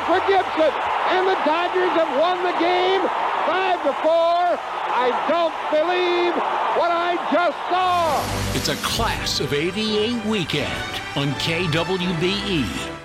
for Gibson, and the Dodgers have won the game 5-4. I don't believe what I just saw. It's a Class of '88 weekend on KWBE.